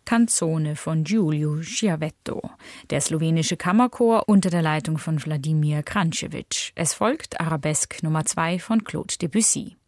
Canzone von Giulio Schiavetto, der slowenische Kammerchor unter der Leitung von Wladimir Kranjčević. Es folgt Arabesk Nummer 2 von Claude Debussy.